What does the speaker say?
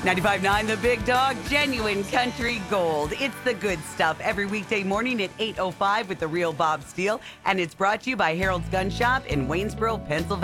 95.9 The Big Dog, genuine country gold. It's the good stuff every weekday morning at 8:05 with the real Bob Steele. And it's brought to you by Harold's Gun Shop in Waynesboro, Pennsylvania.